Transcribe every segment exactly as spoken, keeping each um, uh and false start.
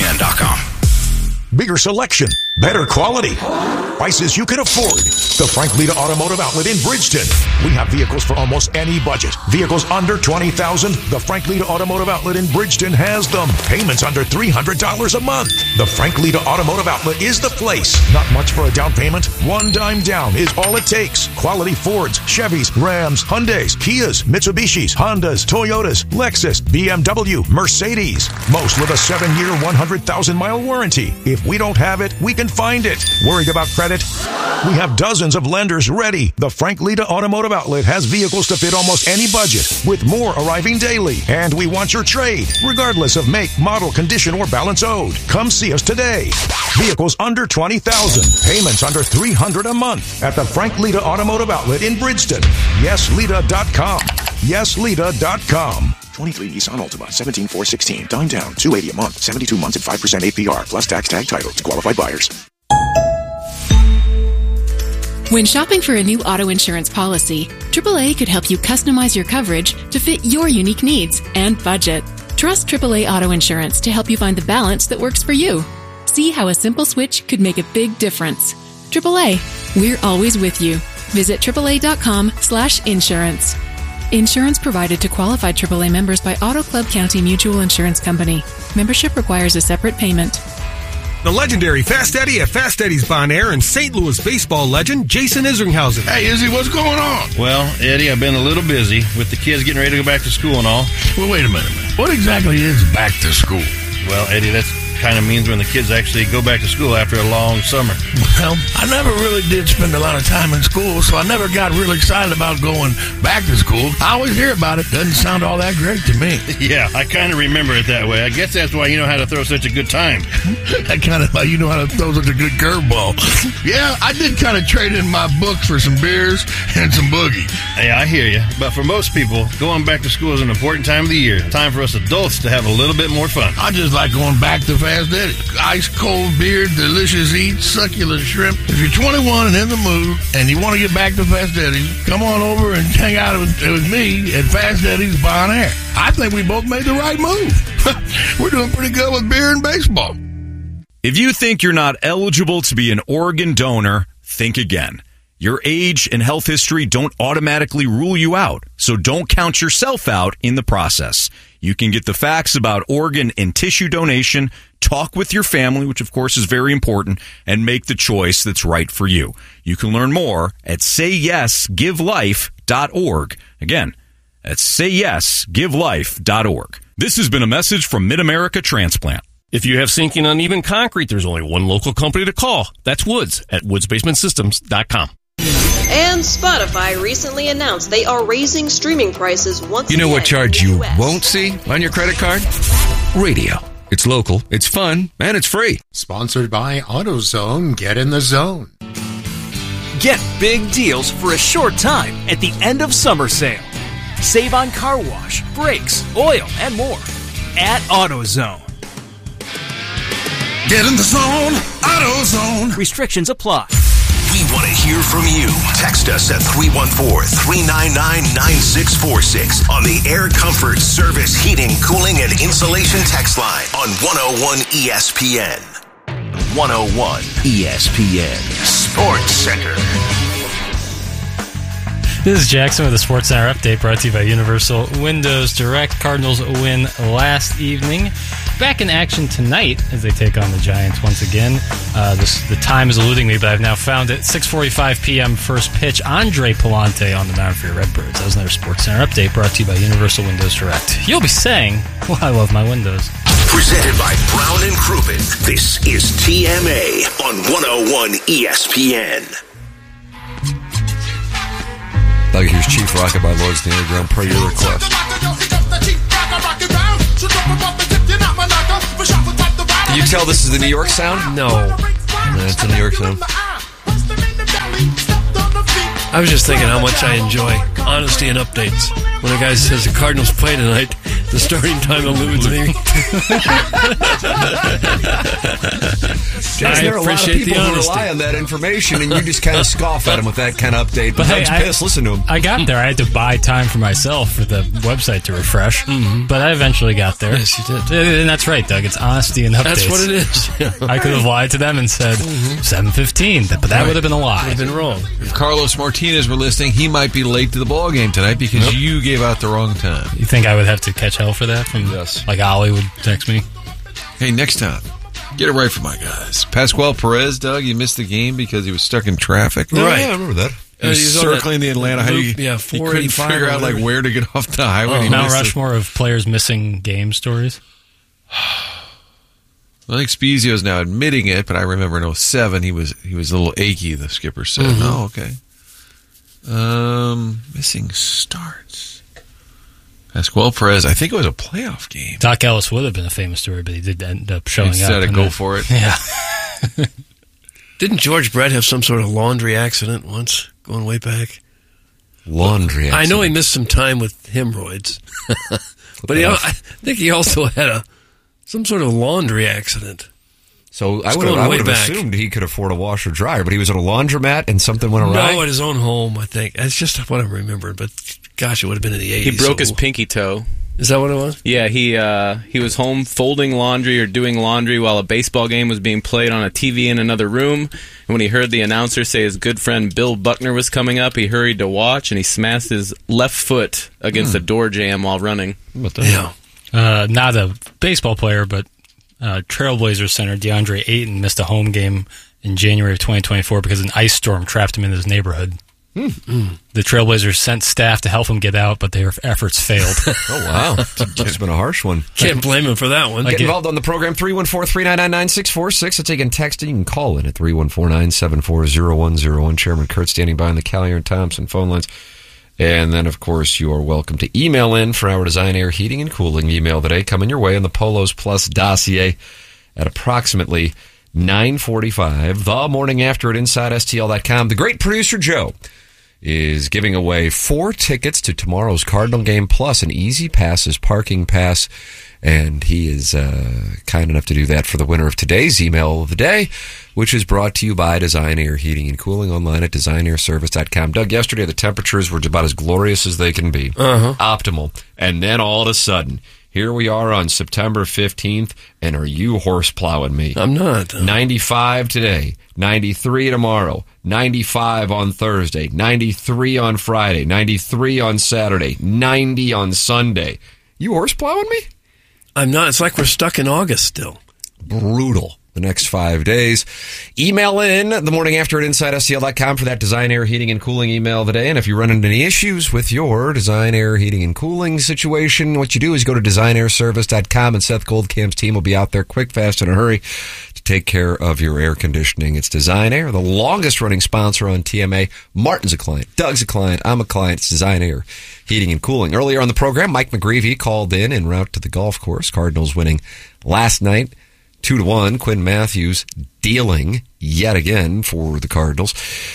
N dot com. Bigger selection, better quality, prices you can afford. The Frank Lita Automotive Outlet in Bridgeton. We have vehicles for almost any budget. Vehicles under twenty thousand dollars. The Frank Lita Automotive Outlet in Bridgeton has them. Payments under three hundred dollars a month. The Frank Lita Automotive Outlet is the place. Not much for a down payment. One dime down is all it takes. Quality Fords, Chevys, Rams, Hyundais, Kias, Mitsubishis, Hondas, Toyotas, Lexus, B M W, Mercedes. Most with a seven-year, one hundred thousand mile warranty. If we don't have it, we can find it. Worried about credit? We have dozens of lenders ready. The Frank Lita Automotive Outlet has vehicles to fit almost any budget, with more arriving daily. And we want your trade, regardless of make, model, condition, or balance owed. Come see us today. Vehicles under twenty thousand dollars. Payments under three hundred dollars a month at the Frank Lita Automotive Outlet in Bridgeton. yes lita dot com. yes lita dot com. twenty-three Nissan Altima, seventeen four sixteen. Dime down, two hundred eighty dollars a month, seventy-two months at five percent A P R, plus tax tag title to qualified buyers. When shopping for a new auto insurance policy, triple A could help you customize your coverage to fit your unique needs and budget. Trust triple A Auto Insurance to help you find the balance that works for you. See how a simple switch could make a big difference. triple A, we're always with you. Visit triple A dot com slash insurance. Insurance provided to qualified triple A members by Auto Club County Mutual Insurance Company. Membership requires a separate payment. The legendary Fast Eddie at Fast Eddie's Bon Air and Saint Louis baseball legend Jason Isringhausen. Hey, Izzy, what's going on? Well, Eddie, I've been a little busy with the kids getting ready to go back to school and all. Well, wait a minute, man. What exactly is back to school? Well, Eddie, that's kind of means when the kids actually go back to school after a long summer. Well, I never really did spend a lot of time in school, so I never got real excited about going back to school. I always hear about it. Doesn't sound all that great to me. Yeah, I kind of remember it that way. I guess that's why you know how to throw such a good time. That kind of how you know how to throw such a good curveball. Yeah, I did kind of trade in my books for some beers and some boogie. Hey, I hear you. But for most people, going back to school is an important time of the year. Time for us adults to have a little bit more fun. I just like going back to Fast Eddie. Ice cold beer, delicious eats, succulent shrimp. If you're twenty-one and in the mood and you want to get back to Fast Eddie's, come on over and hang out with, with me at Fast Eddie's Bon Air. I think we both made the right move. We're doing pretty good with beer and baseball. If you think you're not eligible to be an organ donor, think again. Your age and health history don't automatically rule you out, so don't count yourself out in the process. You can get the facts about organ and tissue donation, talk with your family, which of course is very important, and make the choice that's right for you. You can learn more at say yes give life dot org. Again, that's say yes give life dot org. This has been a message from Mid-America Transplant. If you have sinking uneven concrete, there's only one local company to call. That's Woods at woods basement systems dot com. And Spotify recently announced they are raising streaming prices once again. You know what charge you won't see on your credit card? Radio. It's local, it's fun, and it's free. Sponsored by AutoZone. Get in the zone. Get big deals for a short time at the end of summer sale. Save on car wash, brakes, oil, and more at AutoZone. Get in the zone, AutoZone. Restrictions apply. We want to hear from you. Text us at three one four, three nine nine, nine six four six on the Air Comfort Service Heating, Cooling, and Insulation text line on one oh one E S P N. one oh one E S P N Sports Center. This is Jackson with the Sports Center update brought to you by Universal Windows Direct. Cardinals win last evening. Back in action tonight as they take on the Giants once again. Uh, this, the time is eluding me, but I've now found it. six forty-five p.m. first pitch. Andre Palante on the mound for your Redbirds. That was another Sports Center update brought to you by Universal Windows Direct. You'll be saying, well, I love my windows. Presented by Brown and Crouppen. This is T M A on one oh one E S P N. Doug, here's Chief Rocket by Lords of the Underground per your request. Can you tell this is the New York sound? No. No, it's a New York sound. I was just thinking how much I enjoy honesty and updates. When a guy says the Cardinals play tonight, the starting time eludes me. Jason, there are a lot of people who rely on that information, and you just kind of scoff at them with that kind of update. But Doug's hey, pissed. Listen to him. I got there. I had to buy time for myself for the website to refresh, mm-hmm. but I eventually got there. Yes, you did. And that's right, Doug. It's honesty and updates. That's what it is. I could have lied to them and said mm-hmm. seven fifteen, but that right. would have been a lie. Would have been wrong. If Carlos Martinez were listening, he might be late to the ball game tonight because nope. you gave out the wrong time. You think I would have to catch hell for that? From yes. Like Ollie would text me? Hey, next time, get it right for my guys. Pascual Perez, Doug, you missed the game because he was stuck in traffic. Yeah, right. Yeah, I remember that. He was uh, circling the Atlanta Highway. Yeah, he couldn't figure out like where to get off the highway. Oh, he Mount Rushmore it. Of players missing game stories. I think Spezio's now admitting it, but I remember in oh seven he was he was a little achy. The skipper said, mm-hmm. "Oh, okay." Um, missing starts. Pascual Perez. I think it was a playoff game. Doc Ellis would have been a famous story, but he did end up showing Instead up. Instead of go for it. Yeah. Didn't George Brett have some sort of laundry accident once, going way back? Laundry accident? I know he missed some time with hemorrhoids. But he, I think he also had a some sort of laundry accident. So I would have, I would have assumed he could afford a washer dryer, but he was at a laundromat and something went awry? No, at his own home, I think. That's just what I'm remembering, but gosh, it would have been in the eighties. He broke so. his pinky toe. Is that what it was? Yeah, he uh, he was home folding laundry or doing laundry while a baseball game was being played on a T V in another room. And when he heard the announcer say his good friend Bill Buckner was coming up, he hurried to watch, and he smashed his left foot against hmm. a door jamb while running. Yeah. Uh, not a baseball player, but uh, Trailblazers center DeAndre Ayton missed a home game in January of twenty twenty-four because an ice storm trapped him in his neighborhood. Mm. The Trailblazers sent staff to help him get out, but their efforts failed. Oh, wow. That's been a harsh one. Can't blame him for that one. Get involved on the program, three one four, three nine nine, nine six four six. I'll take in text, and you can call in at three one four, nine seven four, zero one zero one. Chairman Kurt standing by on the Collier and Thompson phone lines. And then, of course, you are welcome to email in for our Design Air Heating and Cooling email today, coming your way on the Polos Plus dossier at approximately nine forty-five, the morning after at Inside S T L dot com. The great producer, Joe, is giving away four tickets to tomorrow's Cardinal game plus an Easy Passes parking pass, and he is uh, kind enough to do that for the winner of today's email of the day, which is brought to you by Design Air Heating and Cooling online at design air service dot com. Doug, yesterday the temperatures were about as glorious as they can be. Uh-huh. Optimal. And then all of a sudden, here we are on September fifteenth, and are you horse plowing me? I'm not. ninety-five today, ninety-three tomorrow, ninety-five on Thursday, ninety-three on Friday, ninety-three on Saturday, ninety on Sunday. You horse plowing me? I'm not. It's like we're stuck in August still. Brutal. The next five days. Email in the morning after at inside S T L dot com for that Design Air Heating and Cooling email of the day. And if you run into any issues with your Design Air Heating and Cooling situation, what you do is go to design air service dot com, and Seth Goldcamp's team will be out there quick, fast, in a hurry to take care of your air conditioning. It's Design Air, the longest running sponsor on T M A. Martin's a client. Doug's a client. I'm a client. It's Design Air Heating and Cooling. Earlier on the program, Mike McGreevy called in en route to the golf course. Cardinals winning last night. Two to one. Quinn Matthews dealing yet again for the Cardinals,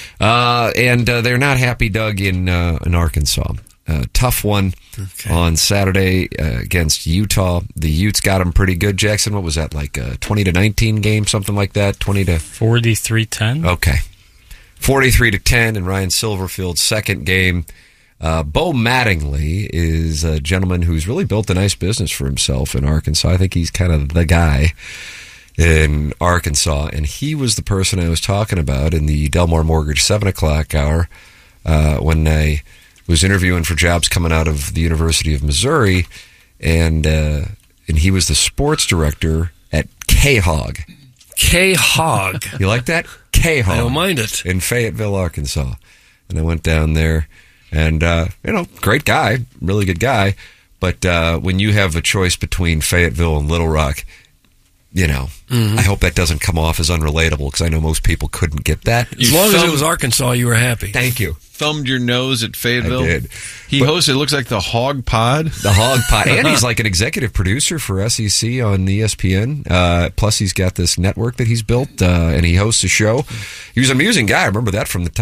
uh, and uh, they're not happy. Doug in uh, in Arkansas, uh, tough one okay. on Saturday uh, against Utah. The Utes got them pretty good. Jackson, what was that, like a twenty to nineteen game, something like that? Twenty to forty-three ten. Okay, forty-three to ten. And Ryan Silverfield's second game. Uh, Bo Mattingly is a gentleman who's really built a nice business for himself in Arkansas. I think he's kind of the guy in Arkansas, and he was the person I was talking about in the Delmar Mortgage seven o'clock hour uh, when I was interviewing for jobs coming out of the University of Missouri, and uh, and he was the sports director at K-Hog. K-Hog. You like that? K-Hog. I don't mind it. In Fayetteville, Arkansas. And I went down there. And, uh, you know, great guy, really good guy. But uh, when you have a choice between Fayetteville and Little Rock, you know, mm-hmm. I hope that doesn't come off as unrelatable, because I know most people couldn't get that. As long as it was Arkansas, you were happy. Thank you. Thumbed your nose at Fayetteville. I did. He but, hosted, it looks like the Hog Pod. The Hog Pod. And he's like an executive producer for S E C on E S P N. Uh, plus, he's got this network that he's built, uh, and he hosts a show. He was an amusing guy. I remember that from the time